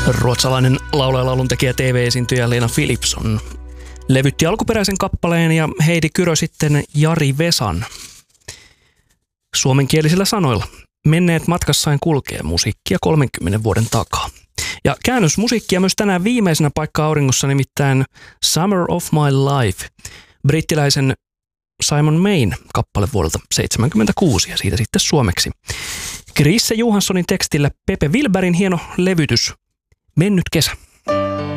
Ruotsalainen laulaja, lauluntekijä, TV-esiintyjä Lena Philipsson levytti alkuperäisen kappaleen ja Heidi Kyrö sitten Jari Vesan. Suomenkielisillä sanoilla menneet matkassaan kulkee musiikkia 30 vuoden takaa. Ja käännösmusiikkia myös tänään viimeisenä paikka auringossa, nimittäin Summer of My Life, brittiläisen Simon Mayn kappale vuodelta 1976 ja siitä sitten suomeksi Chrisse Johanssonin tekstillä Pepe Wilbergin hieno levytys Mennyt kesä.